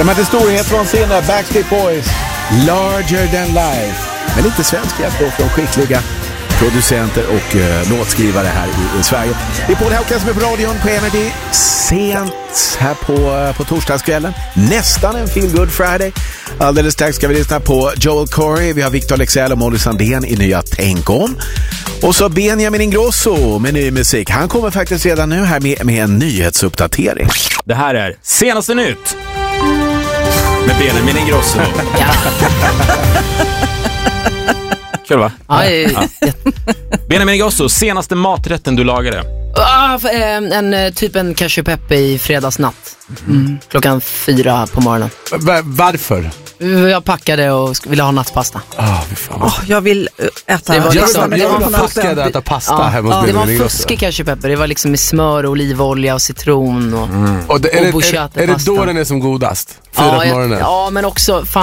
De hade storhet från sina Backstreet Boys, Larger Than Life. Men lite svensk hjälp då från skickliga producenter och låtskrivare här i Sverige. Det är Paul Hauken som är på radion på Energy sent här på torsdagskvällen. Nästan en Feel Good Friday. Alldeles strax ska vi lyssna på Joel Corey. Vi har Victor Lexell och Molly Sandén i nya Tänk om. Och så Benjamin Ingrosso med ny musik. Han kommer faktiskt redan nu här med en nyhetsuppdatering. Det här är Senaste Nytt med Benjamin Ingrosso. Kul va? Ja. Benjamin Ingrosso, senaste maträtten du lagade? Typ en cashew peppe i fredagsnatt. Klockan 4 på morgonen. Varför? Jag packade och ville ha nattpasta. Jag vill äta. Det var liksom, det var äta pasta hemma hos det var en fuskig cashew pepper. Det var liksom med smör, olivolja och citron och är det då den är som godast? 4 på morgonen? Ja, men också fan,